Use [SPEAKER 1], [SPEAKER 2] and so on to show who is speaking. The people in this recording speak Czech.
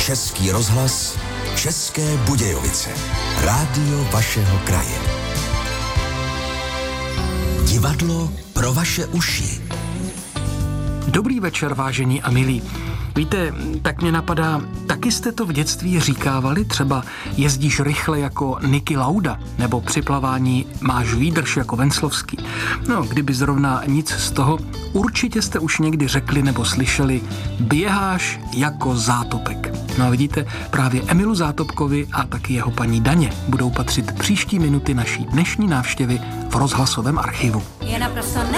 [SPEAKER 1] Český rozhlas, České Budějovice. Rádio vašeho kraje. Divadlo pro vaše uši.
[SPEAKER 2] Dobrý večer, vážení a milí. Víte, tak mě napadá, taky jste to v dětství říkávali? Třeba jezdíš rychle jako Niki Lauda, nebo při plavání máš výdrž jako Venclovský. No, kdyby zrovna nic z toho, určitě jste už někdy řekli nebo slyšeli, běháš jako Zátopek. No a vidíte, právě Emilu Zátopkovi a taky jeho paní Daně budou patřit příští minuty naší dnešní návštěvy v rozhlasovém archivu.
[SPEAKER 3] Je naprosto